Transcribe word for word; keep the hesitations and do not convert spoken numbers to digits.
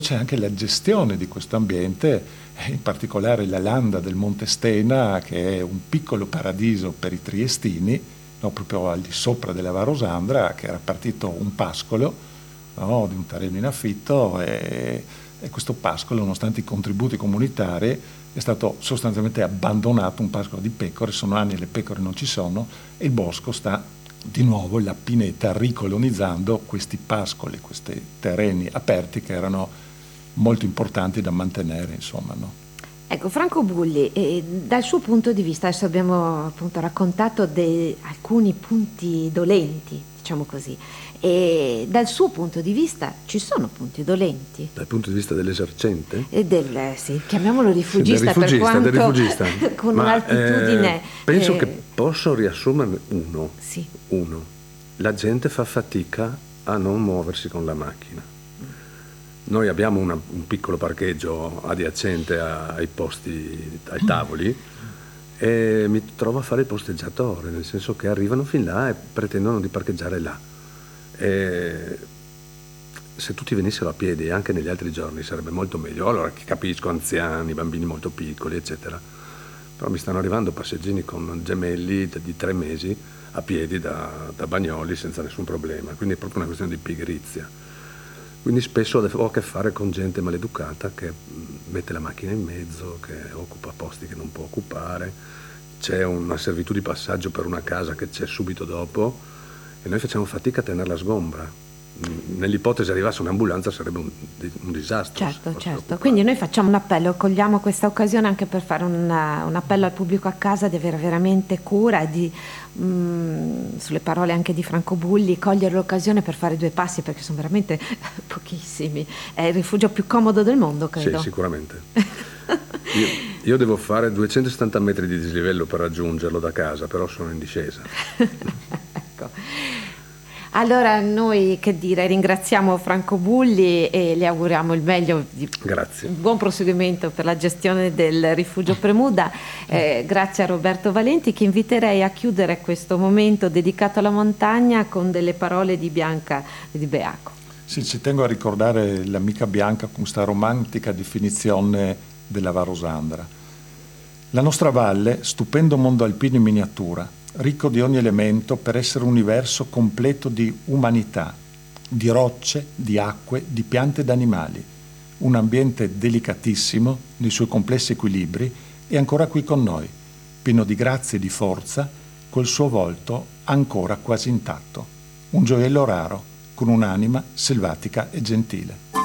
C'è anche la gestione di questo ambiente, in particolare la landa del Monte Stena, che è un piccolo paradiso per i triestini, no, proprio al di sopra della Varosandra, che era partito un pascolo, no, di un terreno in affitto, e, e questo pascolo, nonostante i contributi comunitari, è stato sostanzialmente abbandonato, un pascolo di pecore, sono anni le pecore non ci sono, e il bosco sta di nuovo, la pineta, ricolonizzando questi pascoli, questi terreni aperti che erano molto importanti da mantenere, insomma, no? Ecco, Franco Bulli, eh, dal suo punto di vista, adesso abbiamo appunto raccontato di alcuni punti dolenti, diciamo così, e dal suo punto di vista ci sono punti dolenti? Dal punto di vista dell'esercente? E del, eh, sì, chiamiamolo rifugista, Sì, del rifugista, per del quanto rifugista. con Ma, un'altitudine... eh, penso eh, che posso riassumerne uno. Sì. Uno. La gente fa fatica a non muoversi con la macchina. Noi abbiamo una, un piccolo parcheggio adiacente ai posti, ai tavoli, e mi trovo a fare il posteggiatore, nel senso che arrivano fin là e pretendono di parcheggiare là. E se tutti venissero a piedi anche negli altri giorni sarebbe molto meglio. Allora capisco, anziani, bambini molto piccoli, eccetera. Però mi stanno arrivando passeggini con gemelli di tre mesi a piedi da, da Bagnoli senza nessun problema, quindi è proprio una questione di pigrizia. Quindi spesso ho a che fare con gente maleducata che mette la macchina in mezzo, che occupa posti che non può occupare, c'è una servitù di passaggio per una casa che c'è subito dopo e noi facciamo fatica a tenerla sgombra. Nell'ipotesi arrivasse un'ambulanza sarebbe un, un disastro. Certo, certo. Quindi noi facciamo un appello, cogliamo questa occasione anche per fare una, un appello al pubblico a casa di avere veramente cura e di, mh, sulle parole anche di Franco Bulli, cogliere l'occasione per fare due passi perché sono veramente pochissimi. È il rifugio più comodo del mondo, credo. Sì, sicuramente. io, io devo fare duecentosettanta metri di dislivello per raggiungerlo da casa, però sono in discesa. Ecco. Allora noi, che dire, ringraziamo Franco Bulli e le auguriamo il meglio, di, grazie. Un buon proseguimento per la gestione del rifugio Premuda. Eh, grazie a Roberto Valenti, che inviterei a chiudere questo momento dedicato alla montagna con delle parole di Bianca Di Beaco. Sì, ci tengo a ricordare l'amica Bianca con questa romantica definizione della Varosandra. La nostra valle, stupendo mondo alpino in miniatura, ricco di ogni elemento per essere un universo completo di umanità, di rocce, di acque, di piante ed animali, un ambiente delicatissimo nei suoi complessi equilibri e ancora qui con noi, pieno di grazia e di forza, col suo volto ancora quasi intatto, un gioiello raro, con un'anima selvatica e gentile.